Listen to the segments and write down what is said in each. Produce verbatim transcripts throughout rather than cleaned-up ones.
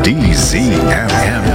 D Z M M.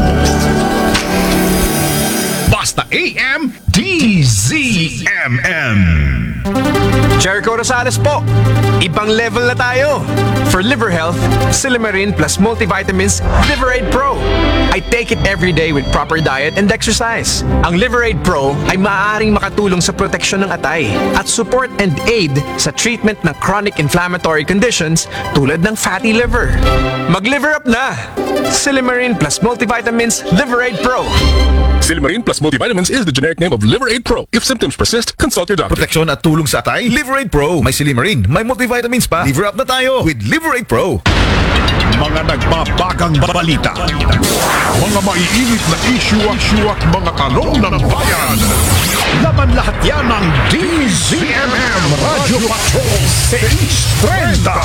Basta A M, D Z M M. Jericho Rosales po. Ibang level na tayo. For liver health, Silymarin plus multivitamins Liverade Pro. I take it every day with proper diet and exercise. Ang Liverade Pro ay maaaring makatulong sa proteksyon ng atay at support and aid sa treatment ng chronic inflammatory conditions tulad ng fatty liver. Mag-liver up na! Silymarin plus multivitamins Liverade Pro. Silymarin plus multivitamins is the generic name of Liverade Pro. If symptoms persist, consult your doctor. Proteksyon at tulong sa atay, Liverade Pro. May Silymarin, may multivitamins pa. Liver up na tayo with Liverade Pro. Mga nagbabagang balita. Mga maiinit na issue at issue at mga tanong ng bayan. Laman lahat yan ng D Z M M Radio Patrol six thirty.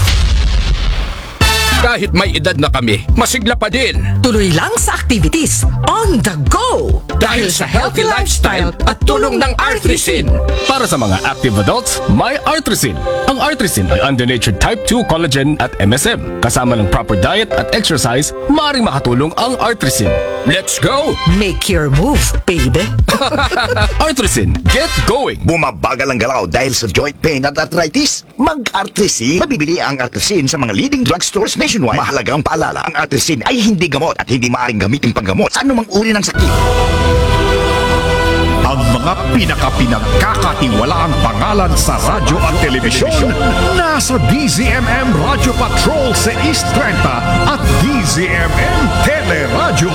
Kahit may edad na kami, masigla pa din. Tuloy lang sa activities on the go! Dahil sa healthy lifestyle at tulong ng Artrisin. Para sa mga active adults, may Artrisin. Ang Artrisin ay under-natured type two collagen at M S M. Kasama ng proper diet at exercise, maaaring makatulong ang Artrisin. Let's go! Make your move, baby! Artrisin, get going! Bumabagal ang galaw dahil sa joint pain at arthritis? Mag-Artrisin. Mabibili ang Artrisin sa mga leading drugstores nationwide. Mahalagang paalala, ang Artrisin ay hindi gamot at hindi maaaring gamitin panggamot sa anumang uri ng sakit. Ang mga pinaka-pinagkakatiwalaang pangalan sa radyo at telebisyon nasa D Z M M Radio Patrol sa East thirty at D Z M M Teleradyo.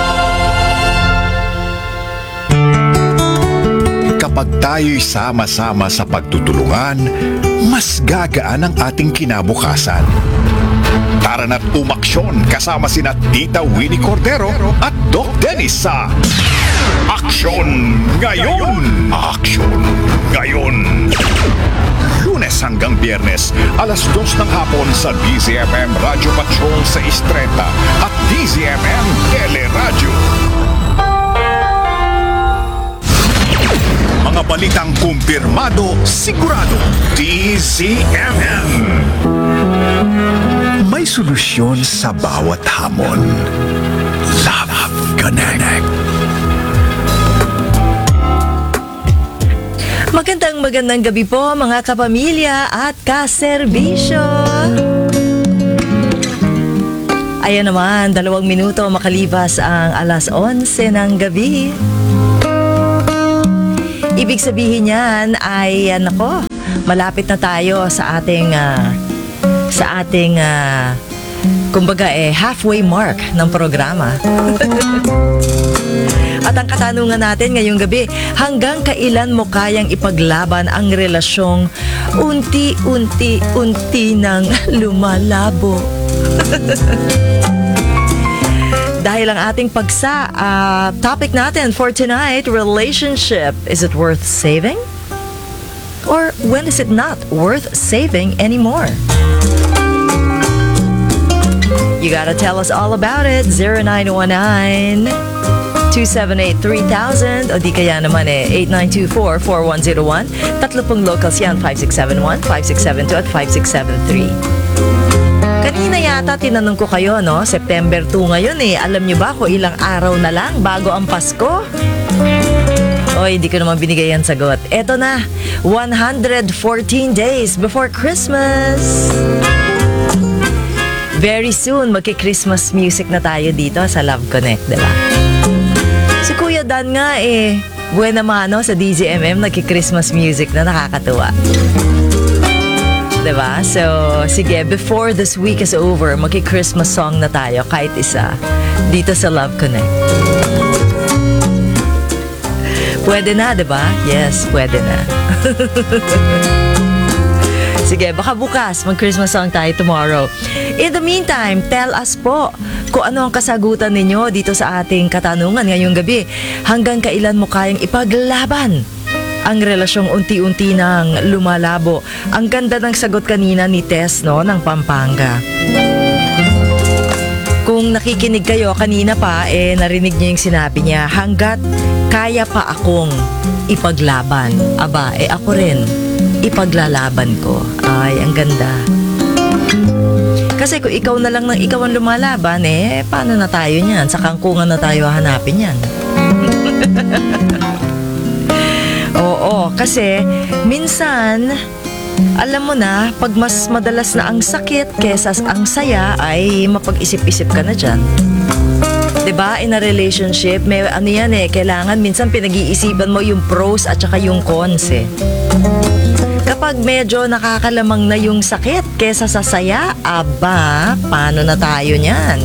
Kapag tayo'y sama-sama sa pagtutulungan, mas gagaan ang ating kinabukasan. Tara na't umaksyon kasama sina Tita Winnie Cordero at Doc Dennis sa Aksyon Ngayon! Aksyon Ngayon! Lunes hanggang Biyernes, alas dos ng hapon sa D Z M M Radio Patrol sa Istreta at D Z M M Teleradyo. Mga balitang kumpirmado, sigurado, D Z M M. May solusyon sa bawat hamon. Love Connect. Magandang magandang gabi po mga kapamilya at kaserbisyo. Ayan naman, dalawang minuto makalipas ang alas onse ng gabi. Ibig sabihin yan ay, nako, malapit na tayo sa ating, uh, sa ating, uh, kumbaga eh, halfway mark ng programa. At ang katanungan natin ngayong gabi, hanggang kailan mo kayang ipaglaban ang relasyong unti-unti-unti nang lumalabo? Dahil ang ating pagsa, uh, topic natin for tonight, relationship, is it worth saving? Or when is it not worth saving anymore? You gotta tell us all about it. zero nine one nine, two seven eight, three thousand o di kaya naman eh eight nine two four, four one zero one. Tatlo pong locals yan, five six seven one, five six seven two at five six seven three. Kanina yata tinanong ko kayo, no? September two ngayon eh. Alam nyo ba kung ilang araw na lang bago ang Pasko? Oy, hindi ko naman binigay ang sagot. Eto na, one hundred fourteen days before Christmas. Very soon, magki-Christmas music na tayo dito sa Love Connect, diba? Si Kuya Dan nga eh, buena mano sa D Z M M, nagki-Christmas music na nakakatuwa. Diba? So, sige, before this week is over, magki-Christmas song na tayo, kahit isa, dito sa Love Connect. Pwede na, diba? Yes, pwede na. Sige, baka bukas mag-Christmas song tayo tomorrow. In the meantime, tell us po kung ano ang kasagutan ninyo dito sa ating katanungan ngayong gabi. Hanggang kailan mo kayang ipaglaban ang relasyong unti-unti nang lumalabo? Ang ganda ng sagot kanina ni Tess, no, ng Pampanga. Kung nakikinig kayo kanina pa, eh narinig niyo yung sinabi niya, hanggat kaya pa akong ipaglaban, aba, eh ako rin, ipaglalaban ko. Ay, ang ganda. Kasi kung ikaw na lang ng ikaw ang lumalaban, eh, paano na tayo niyan? Sa kangkungan na tayo hanapin yan. Oo, kasi minsan, alam mo na, pag mas madalas na ang sakit kesa ang saya, ay mapag-isip-isip ka na dyan. Diba, in a relationship, may ano yan eh, kailangan minsan pinag-iisipan mo yung pros at saka yung cons eh. Kapag medyo nakakalamang na yung sakit kesa sa saya, aba, paano na tayo niyan?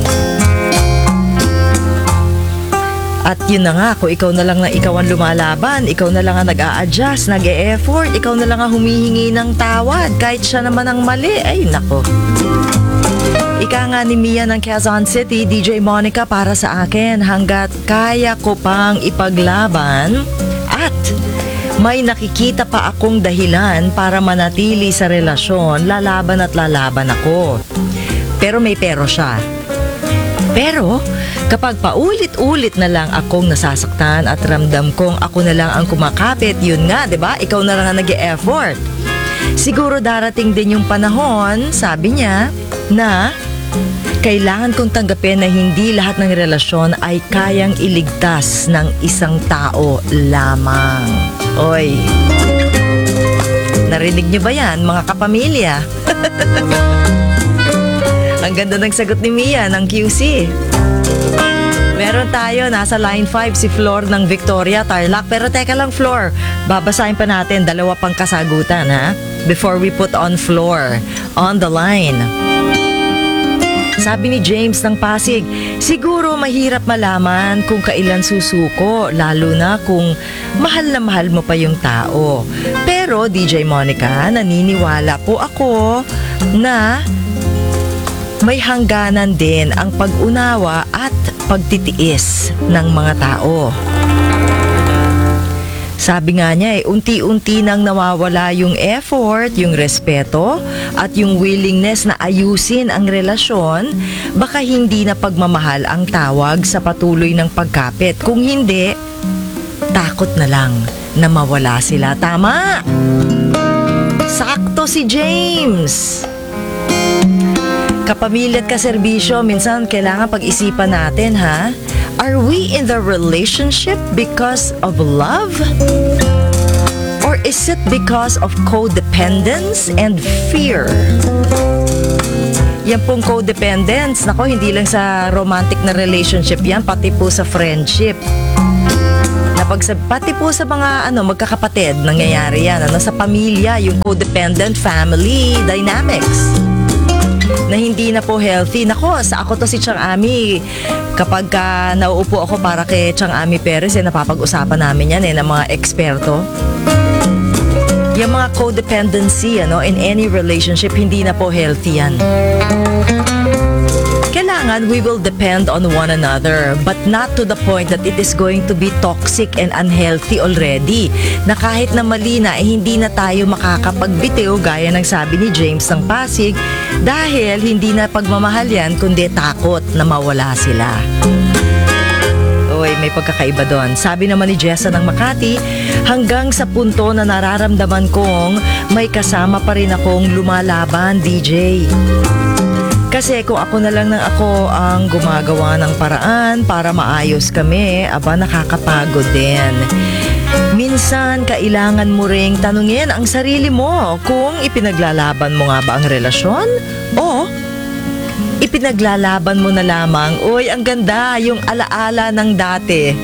At yun na nga, kung ikaw na lang na ikaw ang lumalaban, ikaw na lang ang nag-a-adjust, nag-e-effort, ikaw na lang ang humihingi ng tawad, kahit siya naman ang mali, ay nako. Ika nga ni Mia ng Quezon City, D J Monica, para sa akin, hanggat kaya ko pang ipaglaban at may nakikita pa akong dahilan para manatili sa relasyon, lalaban at lalaban ako. Pero may pero siya. Pero kapag paulit-ulit na lang akong nasasaktan at ramdam kong ako na lang ang kumakapit, yun nga, 'di ba? Ikaw na lang ang nag-e-effort. Siguro darating din yung panahon, sabi niya, na kailangan kong tanggapin na hindi lahat ng relasyon ay kayang iligtas ng isang tao lamang. Oy, narinig niyo ba yan, mga kapamilya? Ang ganda ng sagot ni Mia ng Q C. Meron tayo, nasa line five si Flor ng Victoria, Tarlac. Pero teka lang, Flor, babasahin pa natin dalawa pang kasagutan, ha? Before we put on Flor on the line. Sabi ni James ng Pasig, siguro mahirap malaman kung kailan susuko, lalo na kung mahal na mahal mo pa yung tao. Pero D J Monica, naniniwala po ako na may hangganan din ang pag-unawa at pagtitiis ng mga tao. Sabi nga niya eh, unti-unti nang nawawala yung effort, yung respeto, at yung willingness na ayusin ang relasyon, baka hindi na pagmamahal ang tawag sa patuloy ng pagkapit. Kung hindi, takot na lang na mawala sila. Tama! Sakto si James! Kapamilya at kaserbisyo, minsan kailangan pag-isipan natin, ha? Are we in the relationship because of love? Or is it because of codependence and fear? Yan pong codependence, nako, hindi lang sa romantic na relationship yan, pati po sa friendship. Napag, pati po sa mga ano, magkakapatid, nangyayari yan. Ano, sa pamilya, yung codependent family dynamics na hindi na po healthy. Nako, sa ako to si Chang Ami, kapag ka nauupo ako para kay Chang Ami Perez, eh, napapag-usapan namin yan eh, ng mga eksperto. Yung mga codependency, ano, in any relationship, hindi na po healthy yan. Kailangan we will depend on one another, but not to the point that it is going to be toxic and unhealthy already. Na kahit na mali na, eh, hindi na tayo makakapagbitiw, gaya ng sabi ni James ng Pasig, dahil hindi na pagmamahal yan, kundi takot na mawala sila. Oy, may pagkakaiba doon. Sabi naman ni Jessa ng Makati, hanggang sa punto na nararamdaman kong may kasama pa rin akong lumalaban, D J. Kasi kung ako na lang ng ako ang gumagawa ng paraan para maayos kami, aba, nakakapagod din. Minsan, kailangan mo ring tanungin ang sarili mo kung ipinaglalaban mo nga ba ang relasyon o ipinaglalaban mo na lamang, uy, ang ganda, yung alaala ng dati.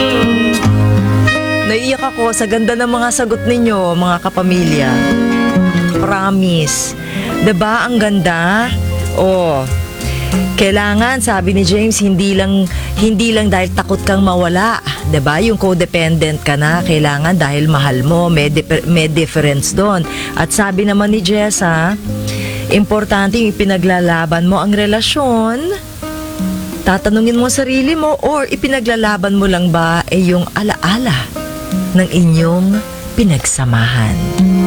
Naiiyak ako sa ganda ng mga sagot ninyo, mga kapamilya. Promise. Diba ang ganda? Oh, kailangan, sabi ni James, hindi lang hindi lang dahil takot kang mawala, 'di ba? Yung codependent ka na, kailangan dahil mahal mo, may dif- may difference doon. At sabi naman ni Jessa, importante yung ipinaglalaban mo ang relasyon. Tatanungin mo sarili mo, or ipinaglalaban mo lang ba eh yung alaala ng inyong pinagsamahan.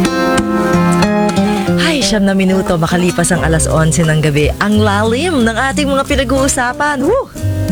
Ay, siyam na minuto makalipas ang alas onse ng gabi. Ang lalim ng ating mga pinag-uusapan. Woo!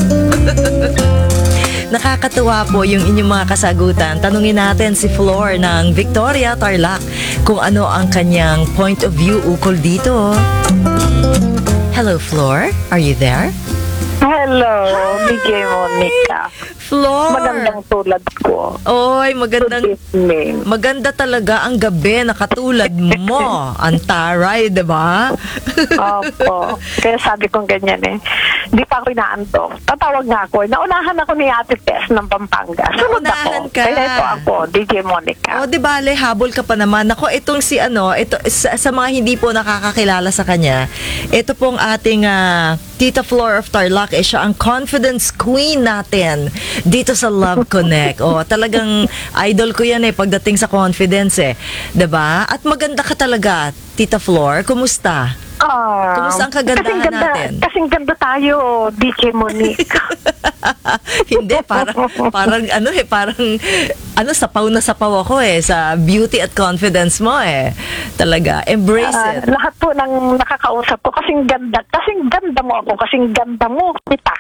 Nakakatuwa po yung inyong mga kasagutan. Tanungin natin si Flor ng Victoria, Tarlac, kung ano ang kanyang point of view ukol dito. Hello, Floor. Are you there? Hello, D J Monica. Floor. Magandang tulad ko. Oy, magandang Good evening. maganda talaga ang gabi na katulad mo. Ang taray, 'di ba? Opo. Kaya sabi kong ganyan eh. Hindi pa ako inaantok. Tatawag nga ako. Naunahan ako ni Ate Tess ng Pampanga. Sunod Naunahan ako. ka. Kaya ito ako, D J Monica. O, di bale, habol ka pa naman. Ako, itong si ano, ito, sa, sa mga hindi po nakakakilala sa kanya, ito pong ating ah, Tita Flor of Tarlac, eh, siya ang confidence queen natin dito sa Love Connect. O, talagang idol ko yan eh, pagdating sa confidence eh. Diba? At maganda ka talaga, Tita Flor. Kumusta? Ah, Kumusta ang kagandahan kasing ganda, natin? Kasing ganda tayo, D J Monique. Hindi, parang, parang ano eh, parang, ano, sapaw na sapaw ako eh, sa beauty at confidence mo eh. Talaga, embrace Ah, it. lahat po ng nakakausap ko, kasing ganda. Kasing ganda mo ako, kasing ganda mo, kita.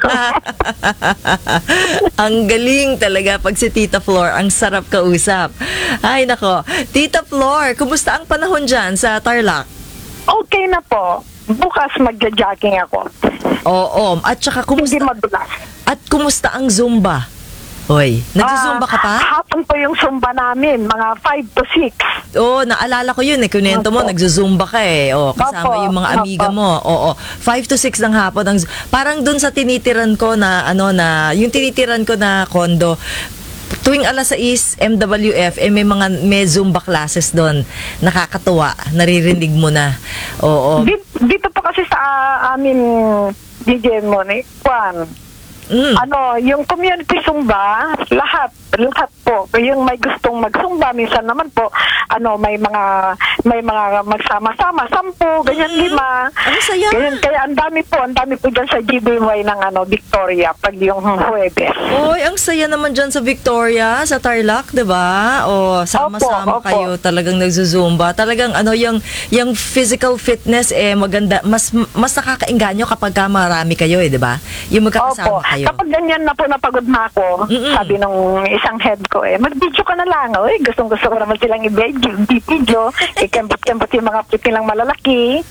Ang galing talaga pag si Tita Flor, ang sarap kausap. Ay nako, Tita Flor, kumusta ang panahon dyan sa Tarlac? Okay na po. Bukas magja-jogging ako. Oo, at saka Hindi kumusta, madulas. at kumusta ang Zumba? Hoy, nagsusumba ka pa? Ah, hapon po yung Zumba namin, mga five to six. Oo, naalala ko yun eh. Kunento mo, Opo. nagzuzumba ka eh. O, kasama Opo, yung mga amiga opo. mo. Oo, five to six ng hapon. Ang, parang dun sa tinitiran ko na, ano na, yung tinitiran ko na kondo, tuwing alas sais, M W F, eh, may mga may Zumba classes doon. Nakakatuwa. Naririnig mo na. Oo. Dito, dito po kasi sa ah, amin, D J Monique, Juan, Mm. ano, yung community Zumba, lahat, lahat po. Yung may gustong mag-Zumba, minsan naman po, ano, may mga, may mga magsama-sama, sampu, ganyan, lima. Ang saya. Ganyan, kaya ang dami po, ang dami po dyan sa G B Y ng, ano, Victoria, pag yung Huwebes. Oy, ang saya naman dyan sa Victoria, sa Tarlac, 'di ba? O sama-sama Opo, opo. kayo, talagang nagzuzumba. Talagang ano yung yung physical fitness eh maganda, mas mas nakakaengganyo kapag ka marami kayo eh, 'di ba? Yung magkakasama Opo. kayo. Kapag ganyan na po napagod na ako, Mm-mm. sabi nung isang head ko eh, mag-video ka na lang. Uy, gustong gusto ko naman silang i-video. i-video. Ikembot-kembot yung mga puti lang malalaki.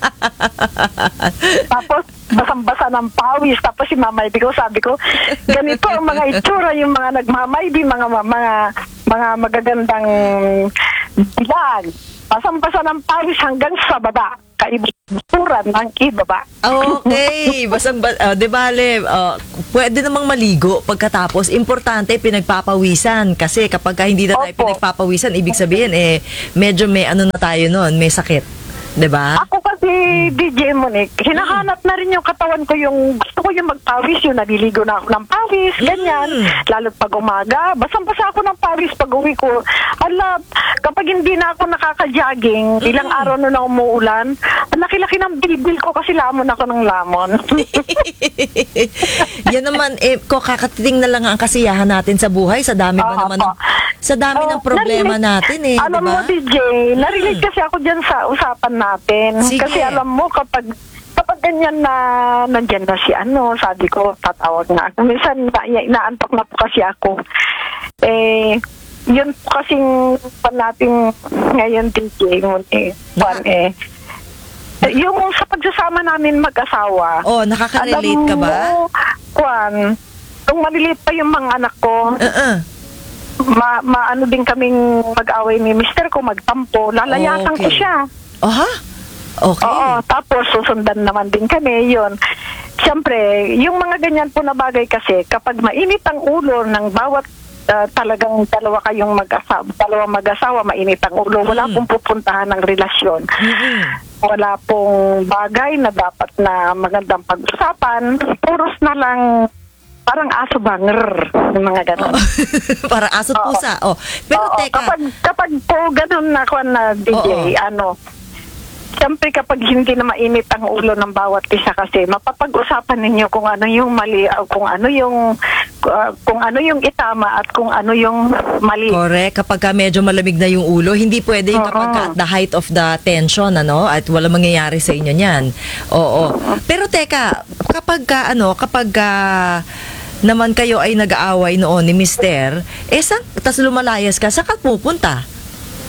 Tapos, basang-basa ng pawis. Tapos si Mama Ibi ko, sabi ko, ganito ang mga itsura, yung mga nagmamaybi, mga, mga, mga magagandang bilag. Basang-basa ng pawis hanggang sa baba. Kaibuturan ng ibaba. Okay, basang ba, uh, de bale, uh, pwede namang maligo pagkatapos. Importante pinagpapawisan kasi kapag ka hindi na tayo Opo. pinagpapawisan, ibig sabihin eh medyo may ano na tayo noon, may sakit. 'Di ba? Ako kasi, D J Monique, hinahanap na rin yung katawan ko, yung gusto ko yung magpawis, yung naliligo na ako ng pawis, ganyan. Lalo pag umaga, basang-basa ako ng pawis pag uwi ko. Ala, kapag hindi na ako nakaka-jogging, ilang araw na na umuulan, ang laki-laki ng bilbil ko kasi lamon ako ng lamon. Yan naman, eh, ko kakatiting na lang ang kasiyahan natin sa buhay. Sa dami ba Oo, naman, opo. ng, sa dami ng Oh, problema narinig- natin eh, di Alam ba? mo, D J, narinig kasi ako dyan sa usapan natin. Sige. Kasi alam mo, kapag kapag ganyan na nandyan na si ano, sabi ko, tatawag na ako. Minsan, na, inaantok na po kasi ako. Eh, yun po kasing pan natin ngayon, D J, mo eh, pan eh. Eh, Yung sa pagsasama namin mag-asawa, Oh, nakaka-relate ka ba? Alam mo, Juan, nung maliliit pa yung mga anak ko, Uh-uh. ma maano din kaming mag-away ni mister ko, magtampo, lalayasan ko Okay. siya. Oh, ha? Okay. Oo, tapos susundan naman din kami, yun. Siyempre, yung mga ganyan po na bagay kasi, kapag mainit ang ulo ng bawat ah, talagang dalawa kayong mag-asawa, dalawa mag-asawa, mainit ang ulo, wala Mm. pong pupuntahan ng relasyon. Mm-mm. Wala pong bagay na dapat na magandang pag-usapan, puros na lang parang aso banger, yung mga ganon. Para aso't Oo. pusa. Oh. Pero Oo, teka, kapag, kapag po ganun na kwan na D J, Oo. ano, siyempre kapag hindi na mainit ang ulo ng bawat isa kasi, mapapag-usapan ninyo kung ano yung mali, o kung ano yung, uh, kung ano yung itama at kung ano yung mali. correct. Kapag ka medyo malamig na yung ulo, hindi pwede yung Oo. kapag ka at the height of the tension, ano, at wala mangyayari sa inyo niyan. Oo. Pero teka, kapag ka, ano, kapag ka, naman kayo ay nag-aaway noon ni Mister, eh, saan, tas lumalayas ka, saan ka pupunta?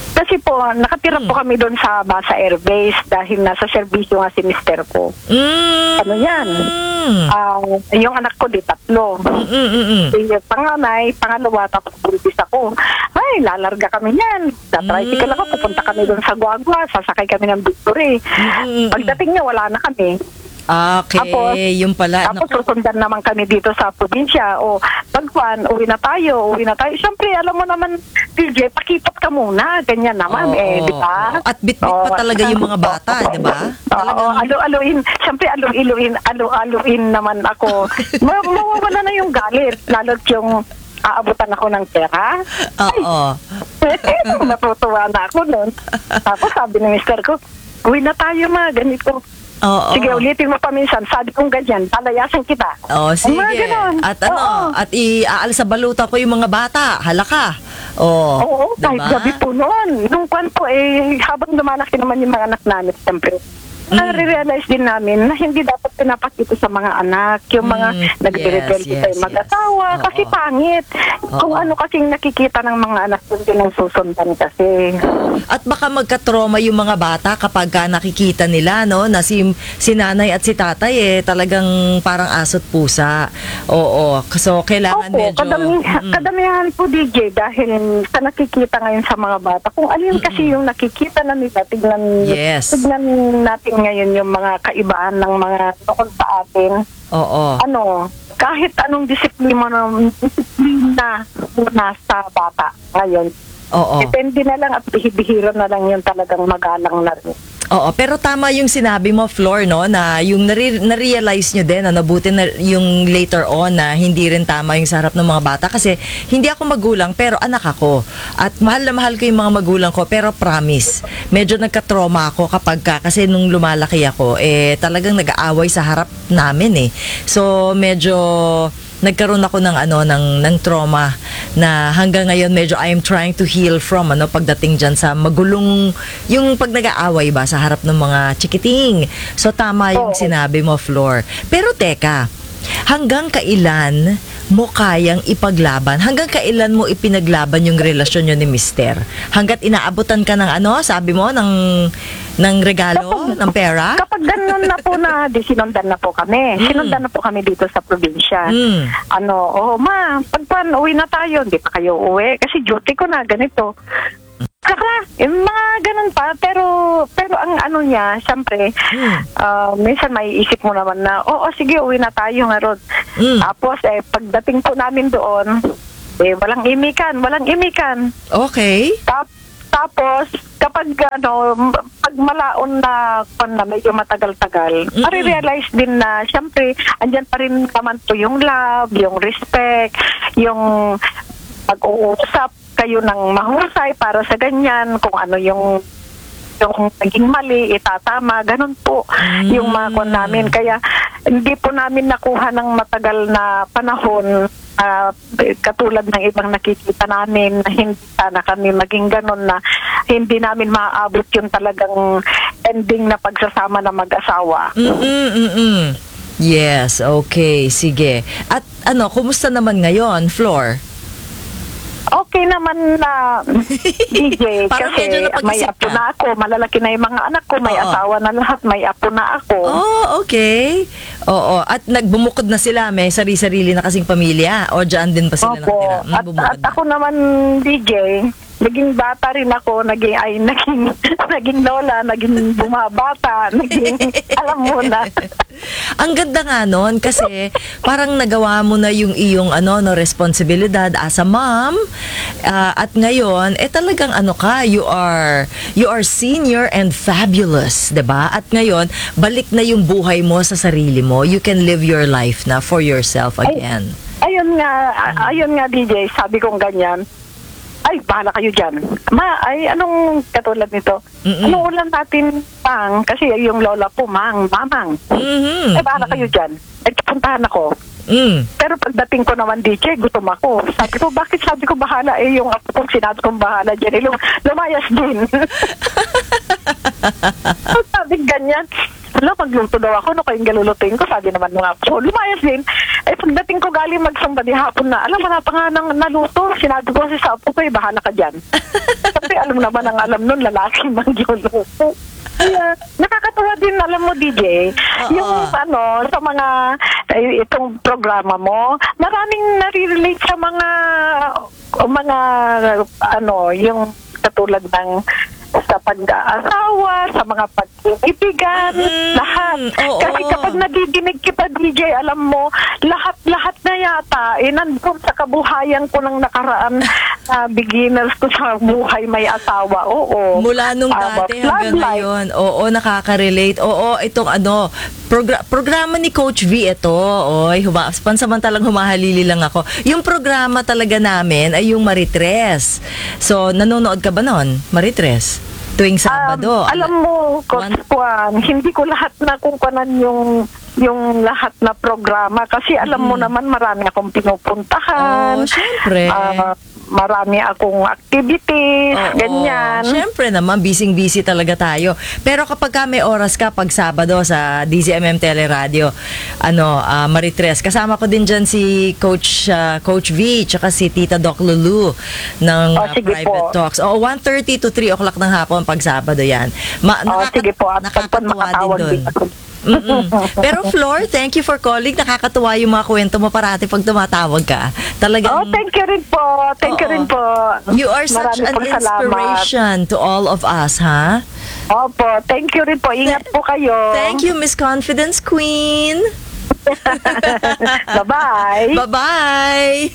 Kasi po, nakatira po kami doon sa Basa Air Base dahil nasa serbisyo nga si mister ko. Mm. Ano yan? Ah, yung anak ko, di tatlo. Mm, mm, mm. Yung panganay, pangalawa, tapos buntis ako. Ay, lalarga kami yan. Tatricycle ako, pupunta kami doon sa Guagua, sasakay kami ng Victory. Mm-mm. Pagdating niya, wala na kami. Okay, Tapos, yung pala. Tapos Naku. susundan naman kami dito sa probinsya. O, pagkuhan, uwi na tayo, uwi na tayo. Siyempre, alam mo naman, D J, pakipot ka muna. Ganyan naman, Oo, eh, di ba? At bit-bit pa talaga yung mga bata, di ba? Oo, alo-aloin. Siyempre, alo-iluin, alo-aloin naman ako. Ma- mawawala na yung galit. Lalo't yung aabutan ako ng pera. Oo. Natutuwa na ako nun. Tapos sabi ng mister ko, uwi na tayo ma, ganito. Oo. Sige, ulitin mo pa minsan. Sabi kong ganyan, palayasan kita. Oh, sige. Mga ganon. At ano, Oo. at iaal sa baluta ko yung mga bata. Halaka. Oh, Oo, kahit diba? gabi po noon. Nung kwan po, eh, habang lumalaki naman yung mga anak namin, siyempre, Mm. nare-realize din namin na hindi dapat pinapakita sa mga anak, yung mga Mm, nagre-rebel yes, sa yes, mag-asawa, yes. kasi Oo. pangit. Kung Oo. ano kasing nakikita ng mga anak, yun din ang susundan kasi. At baka magka-trauma yung mga bata kapag ka nakikita nila, no, na si, si nanay at si tatay, eh, talagang parang asot pusa. Oo. So, kailangan Opo, medyo... kadami, Mm. kadamihan po D J dahil sa nakikita ngayon sa mga bata. Kung alin kasi yung nakikita na nila, tignan, Yes. tignan natin ngayon yung mga kaibaan ng mga tungkol sa atin. Oo. Ano, kahit anong disiplina ng disiplina na sa bata ngayon. Oo. Depende na lang at bihibihira na lang yung talagang magalang na rin. Oo, pero tama yung sinabi mo, Flor, no, na yung nare- na-realize nyo din, ano, buti na yung later on na hindi rin tama yung sa harap ng mga bata kasi hindi ako magulang pero anak ako. At mahal na mahal ko yung mga magulang ko pero promise, medyo nagka-trauma ako kapag ka, kasi nung lumalaki ako, eh talagang nag-aaway sa harap namin eh. So, medyo nagkaroon ako ng ano ng ng trauma na hanggang ngayon medyo I am trying to heal from ano pagdating diyan sa magulong yung pag nag-aaway ba sa harap ng mga chikiting. So tama yung Oo. sinabi mo, Flor. Pero teka, hanggang kailan mo kayang ipaglaban? Hanggang kailan mo ipinaglaban yung relasyon nyo ni Mister? Hanggat inaabutan ka ng ano, sabi mo, ng ng regalo, ng pera? Kapag ganun na po na, di sinundan na po kami. Sinundan na po kami dito sa probinsya. Mm. Ano, oh ma, pagpan, uwi na tayo. Hindi pa kayo uwi. Kasi duty ko na, ganito. Kaka, yung mga ganun pa. Pero, pero ang ano niya, syempre, ah, minsan may isip mo naman na, oo, sige, uwi na tayo nga, Rod. Mm. Tapos, eh, pagdating po namin doon, eh, walang imikan, walang imikan. Okay. Tap, tapos, kapag ano, m- pag malaon na, kung na medyo matagal-tagal, Mm-mm. marirealize din na, syempre, andyan pa rin naman to yung love, yung respect, yung pag-uusap kayo ng mahusay para sa ganyan, kung ano yung yung naging mali, itatama, ganun po yung mga kon namin. Kaya hindi po namin nakuha ng matagal na panahon ah, katulad ng ibang nakikita namin na hindi sana kami maging ganun na hindi namin maaabot yung talagang ending na pagsasama ng mag-asawa. Mm-mm-mm. Yes, okay, sige. At ano, kumusta naman ngayon, Flor? Okay naman na D J Parang kasi medyo napag-isip may apo ka. na ako, malalaki na yung mga anak ko, may Oo. asawa na lahat, may apo na ako. Oh, okay. Oo, at nagbumukod na sila, may sarili-sarili na kasing pamilya o dyan din pa sila Opo. nakatira? Mm, At, bumukod at na. ako naman, D J, naging bata rin ako, naging, ay, naging, naging lola, naging bumabata, naging, alam mo na. Ang ganda nga nun kasi parang nagawa mo na yung iyong ano no responsibilidad as a mom. Ah, at ngayon eh talagang ano ka, you are you are senior and fabulous, 'di ba? At ngayon balik na yung buhay mo sa sarili mo. You can live your life na for yourself again. Ayun nga, a- ayun nga, D J, sabi kong ganyan, ay, bahala kayo dyan. Ma, ay, anong katulad nito? Mm-mm. Anong ulam natin, Mang? Kasi yung lola po, Mang, Mamang. Mhm. Eh, bahala kayo dyan. Eh, puntahan ako. Mm. Pero pagdating ko naman, D J, gutom ako. Sabi ko, bakit sabi ko bahala? Eh, yung apo kong sinabi kong bahala dyan, eh, lum- lumayas din. Sabi ganyan. Hala, magluto daw ako, ano kayong galulutuin ko? Sabi naman mga so, lumayas din. Eh, pagdating ko galing magsamba di hapon na, alam, wala pa nga nang naluto. Sinabi ko si sa apo ko, eh, bahala ka dyan. Kasi alam naman ang alam nun, lalaki magluluto. Yeah. Nakakatawa din, alam mo, D J, Oo. yung ano, sa mga, eh, itong programa mo, maraming nare-relate sa mga, mga, ano, yung katulad ng sa pag-aasawa, sa mga pag-ibigan, Mm, lahat. oo. Kasi kapag nadidinig kita, D J, alam mo, lahat-lahat na yata, eh, nandun sa kabuhayan ko ng nakaraan na beginners ko sa buhay may asawa. Oo. Mula nung Ah, dati love hanggang life. ngayon. Oo, nakaka-relate. Oo, itong ano, progra- programa ni Coach V ito. Oy, huma- pansamantalang humahalili lang ako. Yung programa talaga namin ay yung Maritres. So, nanonood ka ba nun? Maritres? Tuwing Sabado. Um, alam mo, Coach One- Juan, hindi ko lahat na kung kanan yung yung lahat na programa kasi alam mo naman marami akong pinupuntahan. Oh, syempre. Ah, marami akong activities, Oo. ganyan. Siyempre naman, busy-busy talaga tayo. Pero kapag ka may oras ka, pag Sabado sa D Z M M Teleradio, ano, ah, Maritres, kasama ko din dyan si Coach ah, Coach V, tsaka si Tita Doc Lulu ng Oh, ah, sige Private po. Talks. O, one thirty to three o'clock ng hapon pag Sabado yan. Ma- Oh, nakaka- sige po, at pag nakakatuwa makatawag din din doon. ako. Mm-mm. Pero Flor, thank you for calling. Nakakatuwa yung mga kwento mo parati pag tumatawag ka. Talagang Oh, thank you rin po. Thank you Oo. rin po. you are such Marami an pong salamat. inspiration to all of us, ha? Opo, thank you rin po. Ingat po kayo. Thank you, Miss Confidence Queen. Bye-bye. Bye-bye.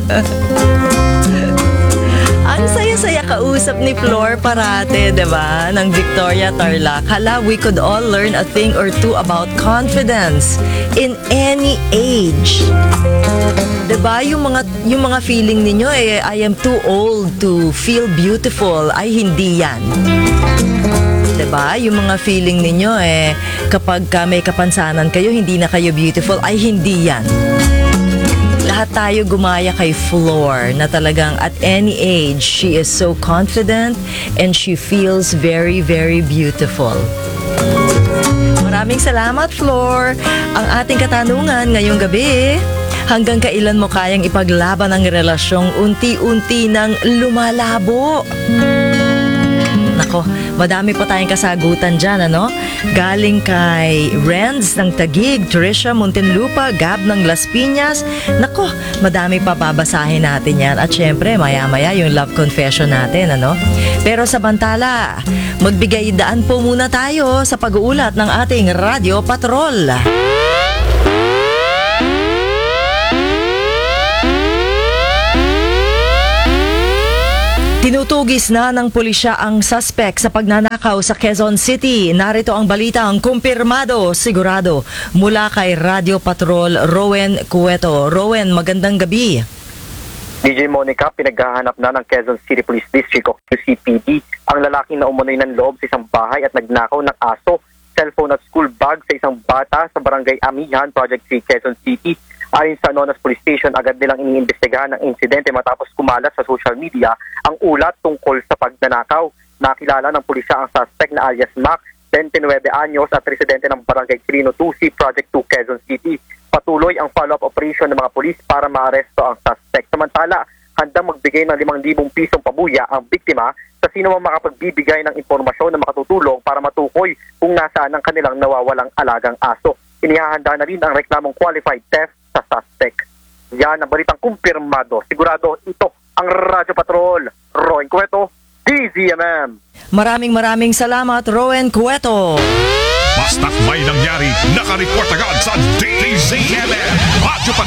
Ang saya-saya kausap ni Flor parate, di ba? Ng Victoria Tarlac. Hala, we could all learn a thing or two about confidence in any age. Di ba? Yung mga, yung mga feeling ninyo, eh, I am too old to feel beautiful. Ay, hindi yan. Diba? Yung mga feeling ninyo eh, kapag ka may kapansanan kayo, hindi na kayo beautiful, ay hindi yan. Lahat tayo gumaya kay Flor na talagang at any age, she is so confident and she feels very, very beautiful. Maraming salamat, Flor. Ang ating katanungan ngayong gabi, hanggang kailan mo kayang ipaglaban ang relasyong unti-unti nang lumalabo? Nako, madami pa tayong kasagutan dyan, ano? Galing kay Renz ng Taguig, Tricia Muntinlupa, Gab ng Las Piñas. Nako, madami pa babasahin natin yan. At syempre, maya-maya yung love confession natin, ano? Pero sa bantala, magbigay daan po muna tayo sa pag-uulat ng ating Radio Patrol. Tinutugis na ng pulisya ang suspect sa pagnanakaw sa Quezon City. Narito ang balitang kumpirmado, sigurado, mula kay Radio Patrol Rowen Cueto. Rowen, magandang gabi. D J Monica, pinaghahanap na ng Quezon City Police District o Q C P D ang lalaking na umunoy ng loob sa isang bahay at nagnakaw ng aso, cellphone at school bag sa isang bata sa barangay Amihan, Project three, Quezon City. Ayon sa Anonas Police Station, agad nilang iniimbestigahan ang insidente matapos kumalat sa social media ang ulat tungkol sa pagnanakaw. Nakilala ng pulisya ang suspect na alias Mac, twenty-nine anyos at residente ng barangay Quirino two C, Project two, Quezon City. Patuloy ang follow-up operation ng mga pulis para maaresto ang suspect. Samantala, handang magbigay ng limang libong pisong pabuya ang biktima sa sino mang makapagbibigay ng impormasyon na makatutulong para matukoy kung nasaan ang kanilang nawawalang alagang aso. Inihahanda na rin ang reklamong qualified theft sa suspect. Yan ang balitang kumpirmado. Sigurado ito ang Radyo Patrol. Roen Cueto, D Z M M. Maraming maraming salamat, Rowen Cueto. Basta't may nangyari, nakareport agad sa D Z M